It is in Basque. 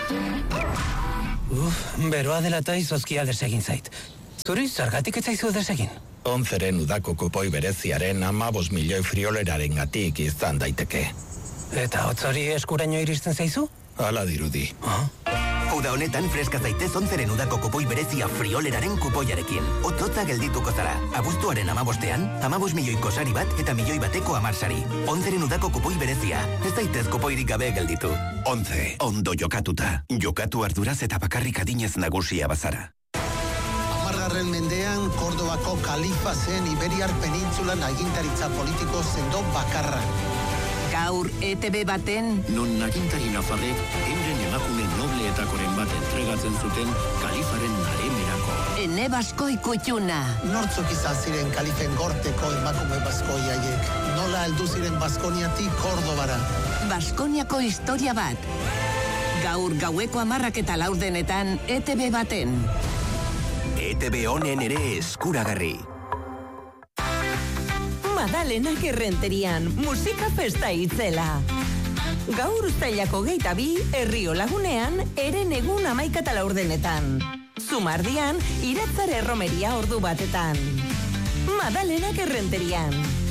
Beroa dela eta izozkia desegin zait. Zuri, zergatik etzaizu desegin? 11ren udako kupoi bereziaren 15 milioi frioleraren gatik izan daiteke. Eta hotzori eskuraino iristen zaizu? Hala dirudi. Uda honetan freska zaitez 11ren udako kupoi berezia frioleraren kupoiarekin. Otzotza geldituko zara. Abuztuaren 15ean, 15 milioiko sari bat eta milioi bateko 10 sari. 11ren udako kupoi berezia. Ez zaitez kupoirik gabe gelditu. 11. Ondo jokatuta. Jokatu arduraz eta bakarrik adinez nagusia bazara. 10. mendean, Kordobako kalifa zen Iberiar penintzulan agintaritza politiko sendo bakarra. Gaur ETB baten... Non agintari nafarrek euren emakume nobleetakoren bat entregatzen zuten kalifaren naremerako. Ene Baskoi kutxuna. Nortzuk izan ziren kalifen gorteko emakume baskoi haiek. Nola heldu ziren Baskoniatik Kordobara. Baskoniako historia bat. Gaur gaueko 10:04 ETB baten. ETB honen ere eskuragarri. Madalenak errenterian, musika festa itzela. Gaur uztailako 22, Herrio Lagunean, eren egun 11:04. Zumardian, Iratzare erromeria ordu batetan. Madalenak errenterian.